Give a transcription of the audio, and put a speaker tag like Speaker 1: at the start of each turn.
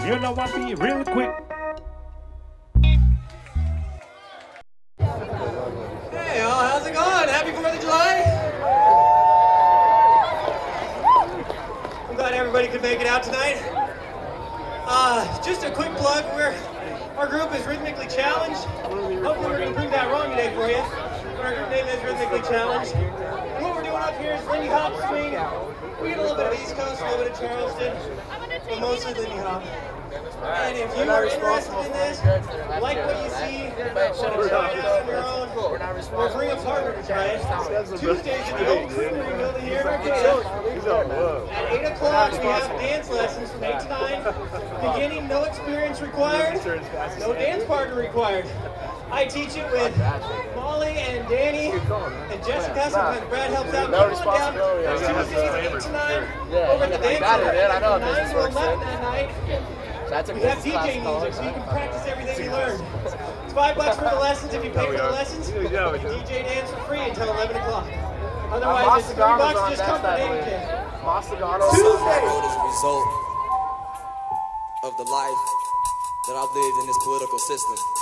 Speaker 1: You know what? Be real quick.
Speaker 2: Hey, y'all, how's it going? Happy 4th of July? I'm glad everybody could make it out tonight. Just a quick plug, our group is Rhythmically Challenged. Hopefully we're going to prove that wrong today for you. But our group name is Rhythmically Challenged. And what we're doing up here is Lindy Hop swing. We get a little bit of East Coast, a little bit of Charleston, but mostly Lindy Hop. And if you are interested in this, like what you see, want to try it out on your own, or bring a partner to try it, Tuesdays at the Old Creamery Building here in Arcata. At 8 o'clock, we have dance lessons from 8 to 9. Beginning, no experience required, no dance partner required. I teach it with Molly and Danny and Jessica. Sometimes Brad helps out. Come on down. Tuesdays 8 to 9 over at the dance center.
Speaker 3: I know
Speaker 2: From 9 to 11 that night. We have DJ music, so you can practice everything you learn. It's $5 for the lessons. If you pay for the lessons, you DJ dance for free until 11 o'clock. Otherwise, it's $3. Just come for Danny Kid.
Speaker 4: Tuesday is a result of the life that I've lived in this political system.